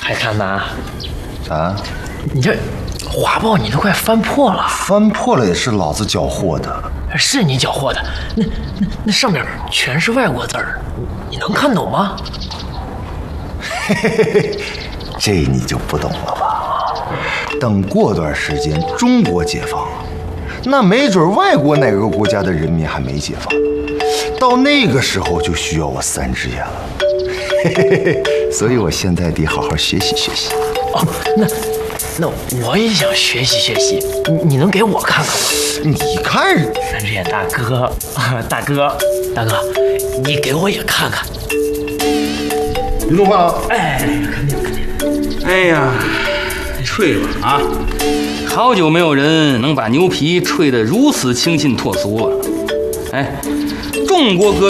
还看呢？ 啥？ 你这画报你都快翻破了。 翻破了也是老子缴获的。 是你缴获的，那上面全是外国字儿，你能看懂吗？ 嘿嘿嘿，这你就不懂了吧？等过段时间中国解放了，那没准外国哪个国家的人民还没解放，到那个时候就需要我3只眼了。嘿嘿嘿，所以我现在得好好学习学习。 哦，那我也想学习学习，你能给我看看吗？ 你看 3只眼大哥，大哥，你给我也看看。 运动换了。 哎，肯定。 哎呀，吹吧啊！好久没有人能把牛皮吹得如此清新脱俗了。哎，中国革命